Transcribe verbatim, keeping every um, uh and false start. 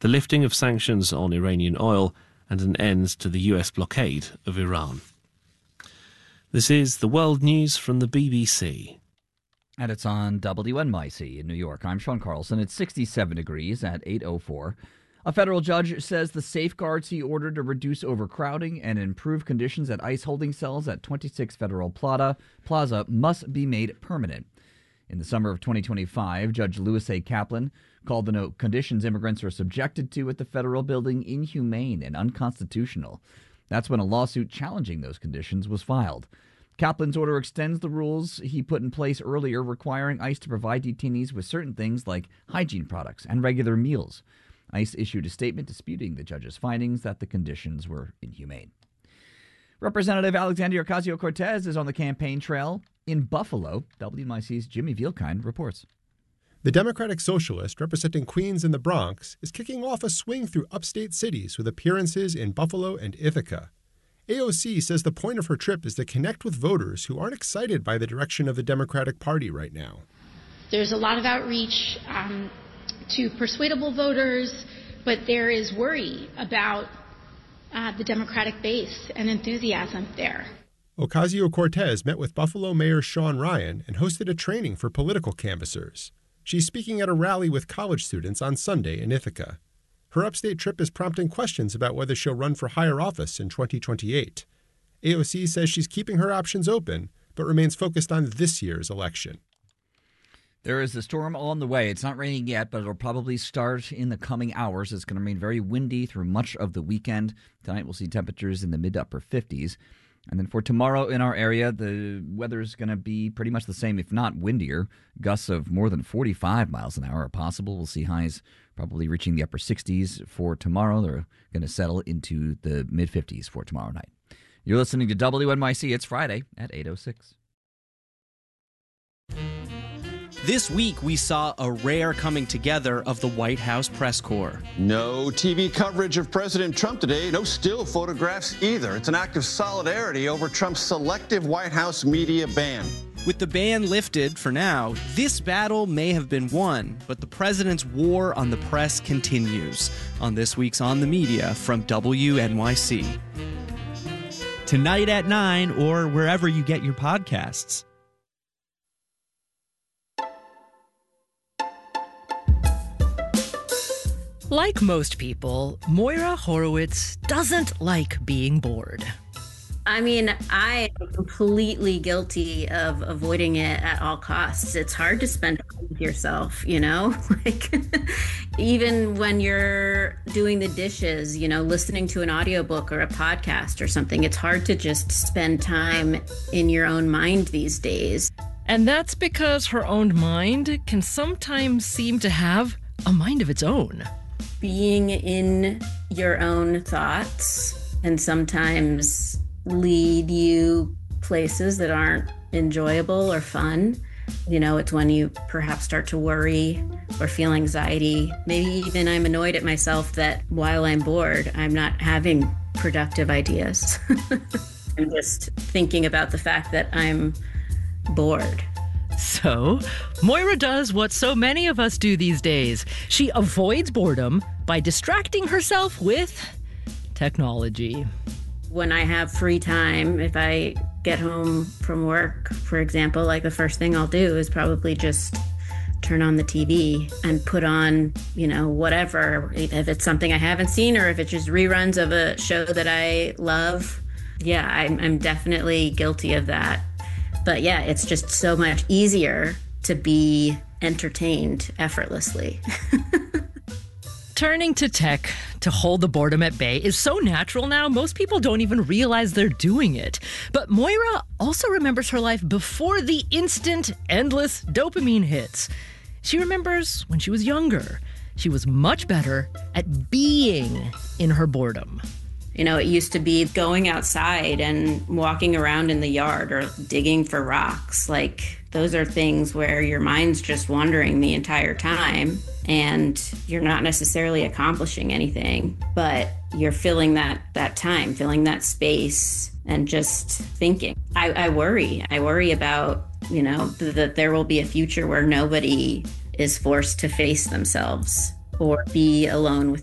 the lifting of sanctions on Iranian oil, and an end to the U S blockade of Iran. This is the World News from the B B C. And it's on W N Y C in New York. I'm Sean Carlson. It's sixty-seven degrees at eight oh four. A federal judge says the safeguards he ordered to reduce overcrowding and improve conditions at ICE holding cells at twenty-six Federal Plaza, Plaza must be made permanent. In the summer of twenty twenty-five, Judge Louis A. Kaplan called the no conditions immigrants are subjected to at the federal building inhumane and unconstitutional. That's when a lawsuit challenging those conditions was filed. Kaplan's order extends the rules he put in place earlier, requiring ICE to provide detainees with certain things like hygiene products and regular meals. ICE issued a statement disputing the judge's findings that the conditions were inhumane. Representative Alexandria Ocasio-Cortez is on the campaign trail in Buffalo. W N Y C's Jimmy Vielkind reports. The Democratic Socialist, representing Queens and the Bronx, is kicking off a swing through upstate cities with appearances in Buffalo and Ithaca. A O C says the point of her trip is to connect with voters who aren't excited by the direction of the Democratic Party right now. There's a lot of outreach um, to persuadable voters, but there is worry about uh, the Democratic base and enthusiasm there. Ocasio-Cortez met with Buffalo Mayor Sean Ryan and hosted a training for political canvassers. She's speaking at a rally with college students on Sunday in Ithaca. Her upstate trip is prompting questions about whether she'll run for higher office in twenty twenty-eight. A O C says she's keeping her options open, but remains focused on this year's election. There is a storm on the way. It's not raining yet, but it'll probably start in the coming hours. It's going to remain very windy through much of the weekend. Tonight we'll see temperatures in the mid-upper fifties. And then for tomorrow in our area, the weather is going to be pretty much the same, if not windier. Gusts of more than forty-five miles an hour are possible. We'll see highs probably reaching the upper sixties for tomorrow. They're going to settle into the mid-fifties for tomorrow night. You're listening to W N Y C. It's Friday at eight oh six. This week, we saw a rare coming together of the White House press corps. No T V coverage of President Trump today, no still photographs either. It's an act of solidarity over Trump's selective White House media ban. With the ban lifted for now, this battle may have been won, but the president's war on the press continues. On this week's On the Media from W N Y C. Tonight at nine or wherever you get your podcasts. Like most people, Moira Horowitz doesn't like being bored. I mean, I am completely guilty of avoiding it at all costs. It's hard to spend time with yourself, you know? Like, even when you're doing the dishes, you know, listening to an audiobook or a podcast or something, it's hard to just spend time in your own mind these days. And that's because her own mind can sometimes seem to have a mind of its own. Being in your own thoughts and sometimes lead you places that aren't enjoyable or fun. You know, it's when you perhaps start to worry or feel anxiety. Maybe even I'm annoyed at myself that while I'm bored, I'm not having productive ideas. I'm just thinking about the fact that I'm bored. So, Moira does what so many of us do these days. She avoids boredom by distracting herself with technology. When I have free time, if I get home from work, for example, like the first thing I'll do is probably just turn on the T V and put on, you know, whatever, if it's something I haven't seen or if it's just reruns of a show that I love. Yeah, I'm, I'm definitely guilty of that. But yeah, it's just so much easier to be entertained effortlessly. Turning to tech to hold the boredom at bay is so natural now, most people don't even realize they're doing it. But Moira also remembers her life before the instant, endless dopamine hits. She remembers when she was younger. She was much better at being in her boredom. You know, it used to be going outside and walking around in the yard or digging for rocks. Like, those are things where your mind's just wandering the entire time and you're not necessarily accomplishing anything, but you're filling that, that time, filling that space and just thinking. I, I worry. I worry about, you know, th- that there will be a future where nobody is forced to face themselves or be alone with